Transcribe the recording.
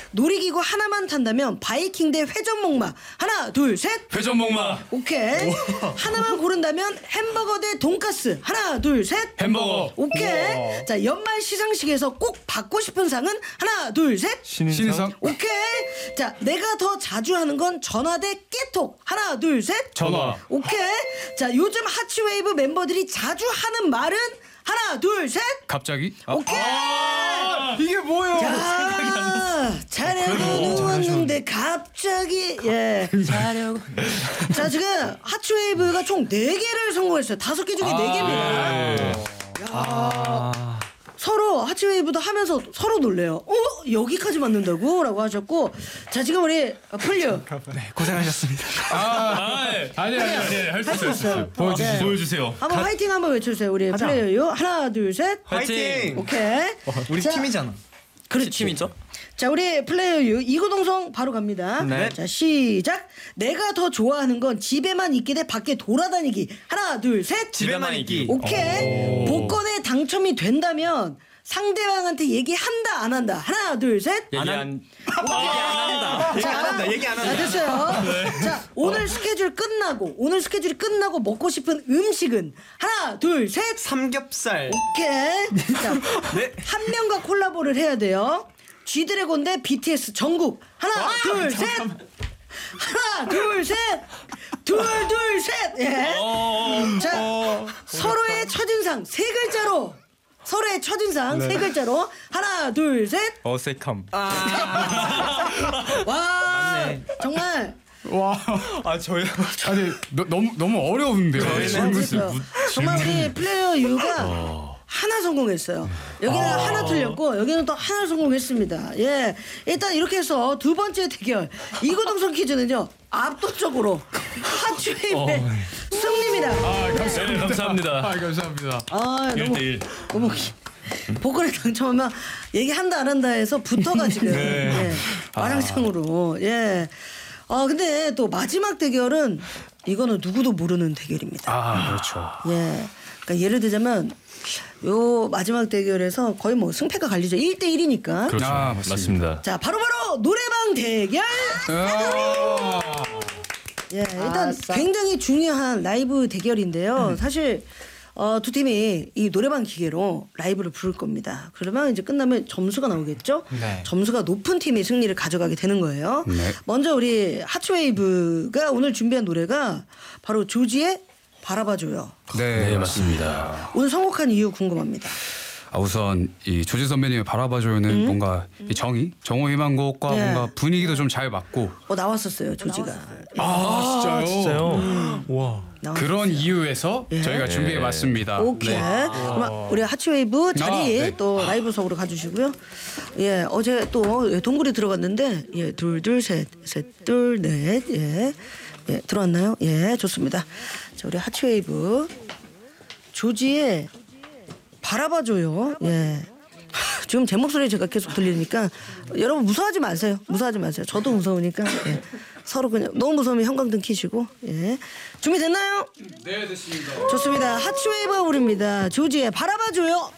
놀이기구 하나만 탄다면 바이킹 대 회전목마. 하나, 둘, 셋. 회전목마. 오케이. 하나만 고른다면 햄버거 대 돈가스. 하나, 둘, 셋. 햄버거. 오케이. 자, 연말 시상식에서 꼭 받고 싶은 상은 하나, 둘, 셋. 신인상. 오케이. 자, 내가 더 자주 하는 건 전화 대 깨톡. 하나, 둘, 셋. 전화. 오케이. 자, 요즘 하츠웨이브 멤버들이 자주 하는 말은 하나, 둘, 셋. 갑자기? 오케이. 이게 뭐예요? 자, 자려고 누웠는데 갑자기 자려고. 자, 지금 하츠웨이브가 총 4개를 성공했어요. 5개 중에 4개입니다. 서로 하츠웨이브도 하면서 서로 놀래요. 여기까지 맞는다고? 라고 하셨고. 자, 지금 우리 풀류. 네, 고생하셨습니다. 아니 할 수 있어요. 네. 보여주세요. 한번 화이팅 한번 외쳐주세요. 우리 플레이어요. 하나, 둘, 셋. 화이팅! 오케이. 우리 자, 팀이잖아. 그렇지. 팀이죠? 자, 우리 플레이어 이구동성 바로 갑니다. 네. 자, 시작. 내가 더 좋아하는 건 집에만 있기 대 밖에 돌아다니기. 하나, 둘, 셋. 집에만 있기. 오케이. 복권에 당첨이 된다면 상대방한테 얘기한다 안 한다. 하나, 둘, 셋. 얘기 안 한다. 얘기 안 한다. 얘기 안 자, 한다. 됐어요. 자, 오늘 스케줄이 끝나고 먹고 싶은 음식은 하나, 둘, 셋. 삼겹살. 오케이. 자, 네. 한 명과 콜라보를 해야 돼요. G드래곤 대 BTS 전국. 하나, 둘, 셋. 하나, 둘, 셋. 둘, 셋. 예. 자, 서로의 첫인상 3글자로. 서로의 첫인상 3글자로. 하나, 둘, 셋. 어색함. 와, 정말. 아, 저요? 아니 너무 어려운데요. 그렇죠. 정말 우리 플레이어 유가 하나 성공했어요. 여기는 하나 틀렸고 여기는 또 하나 성공했습니다. 예, 일단 이렇게 해서 두 번째 대결 이구동성 퀴즈는요 압도적으로 하츠웨이브의 승리입니다. 감사합니다. 감사합니다. 아, 1대1. 너무 복권에 당첨하면 얘기한다 안 한다 해서 붙어가 지금 예, 와장창으로 예. 근데 또 마지막 대결은 이거는 누구도 모르는 대결입니다. 그렇죠. 예. 그러니까 예를 들자면 요 마지막 대결에서 거의 뭐 승패가 갈리죠. 1대1이니까. 그렇죠. 맞습니다. 자, 바로바로 노래방 대결. 예, 일단 굉장히 중요한 라이브 대결인데요. 사실 두 팀이 이 노래방 기계로 라이브를 부를 겁니다. 그러면 이제 끝나면 점수가 나오겠죠? 네. 점수가 높은 팀이 승리를 가져가게 되는 거예요. 네. 먼저 우리 하츠웨이브가 오늘 준비한 노래가 바로 조지의 바라봐줘요. 네, 맞습니다. 오늘 선곡한 이유 궁금합니다. 우선 이 조지 선배님의 바라봐줘요는 뭔가 이 정호 희망곡과 네. 뭔가 분위기도 좀 잘 맞고 나왔었어요, 조지가. 진짜요? 와. 그런 이유에서 저희가 준비해봤습니다. 오케이. 네. 그럼 우리 하츠웨이브 자리 네. 또 라이브석으로 가주시고요. 예, 어제 또 동굴이 들어갔는데 예, 둘 셋 둘 넷 예, 예 들어왔나요? 예, 좋습니다. 자, 우리 하츠웨이브 조지의 바라봐줘요. 예. 지금 제 목소리 제가 계속 들리니까 여러분 무서워하지 마세요. 무서워하지 마세요. 저도 무서우니까 예. 서로 그냥 너무 무서우면 형광등 켜시고 예. 준비됐나요? 네, 됐습니다. 좋습니다. 하츠웨이브가 부릅니다. 조지의 바라봐줘요.